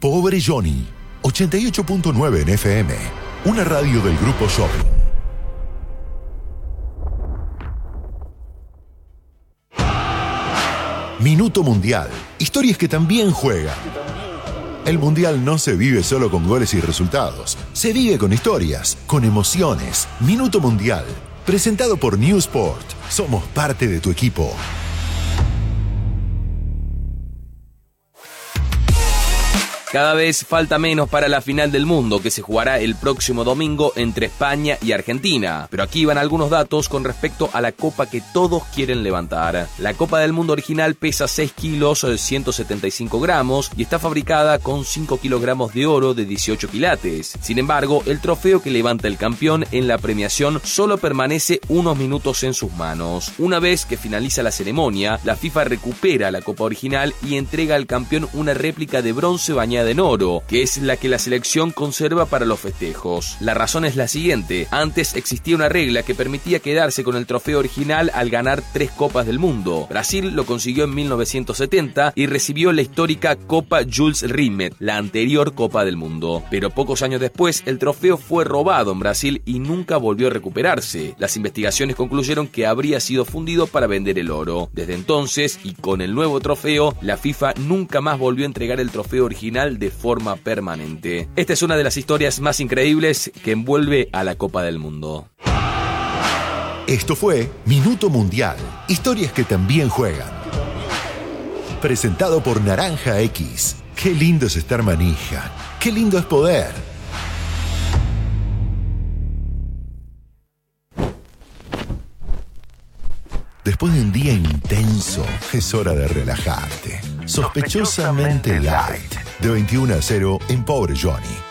Pobre Johnny, 88.9 en FM, una radio del Grupo Shopping. Minuto Mundial, historias que también juegan. El Mundial no se vive solo con goles y resultados, se vive con historias, con emociones. Minuto Mundial, presentado por Newsport. Somos parte de tu equipo. Cada vez falta menos para la final del mundo, que se jugará el próximo domingo entre España y Argentina. Pero aquí van algunos datos con respecto a la copa que todos quieren levantar. La Copa del Mundo original pesa 6 kilos, 175 gramos y está fabricada con 5 kilogramos de oro de 18 quilates. Sin embargo, el trofeo que levanta el campeón en la premiación solo permanece unos minutos en sus manos. Una vez que finaliza la ceremonia, la FIFA recupera la copa original y entrega al campeón una réplica de bronce bañada en oro, que es la que la selección conserva para los festejos. La razón es la siguiente: antes existía una regla que permitía quedarse con el trofeo original al ganar 3 copas del mundo. Brasil lo consiguió en 1970 y recibió la histórica Copa Jules Rimet, la anterior Copa del Mundo. Pero pocos años después, el trofeo fue robado en Brasil y nunca volvió a recuperarse. Las investigaciones concluyeron que habría sido fundido para vender el oro. Desde entonces, y con el nuevo trofeo, la FIFA nunca más volvió a entregar el trofeo original de forma permanente. Esta es una de las historias más increíbles que envuelve a la Copa del Mundo. Esto fue Minuto Mundial, historias que también juegan. Presentado por Naranja X. Qué lindo es estar manija, qué lindo es poder. Después de un día intenso, es hora de relajarte. Sospechosamente Light, de 21 a 0 en Pobre Johnny.